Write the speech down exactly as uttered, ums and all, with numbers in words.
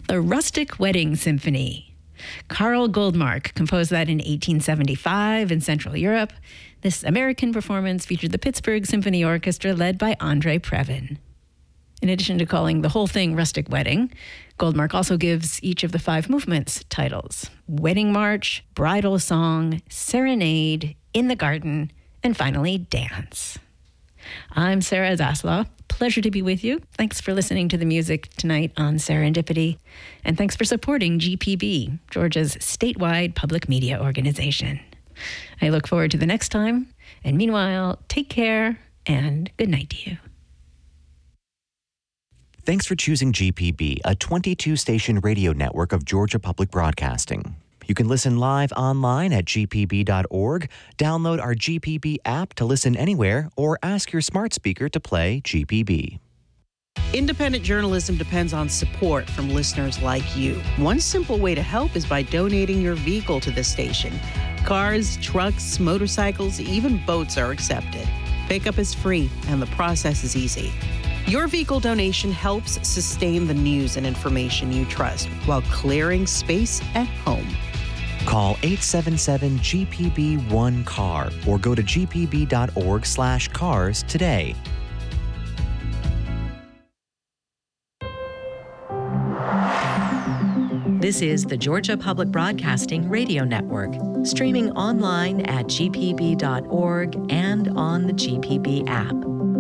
the Rustic Wedding Symphony. Karl Goldmark composed that in eighteen seventy-five in Central Europe. This American performance featured the Pittsburgh Symphony Orchestra led by Andre Previn. In addition to calling the whole thing Rustic Wedding, Goldmark also gives each of the five movements titles: Wedding March, Bridal Song, Serenade, In the Garden, and finally, Dance. I'm Sarah Zaslaw. Pleasure to be with you. Thanks for listening to the music tonight on Serendipity. And thanks for supporting G P B, Georgia's statewide public media organization. I look forward to the next time. And meanwhile, take care and good night to you. Thanks for choosing G P B, a twenty-two station radio network of Georgia Public Broadcasting. You can listen live online at g p b dot org, download our G P B app to listen anywhere, or ask your smart speaker to play G P B. Independent journalism depends on support from listeners like you. One simple way to help is by donating your vehicle to the station. Cars, trucks, motorcycles, even boats are accepted. Pickup is free, and the process is easy. Your vehicle donation helps sustain the news and information you trust while clearing space at home. Call eight seven seven G P B one C A R or go to g p b dot org slash cars today. This is the Georgia Public Broadcasting Radio Network, streaming online at g p b dot org and on the G P B app.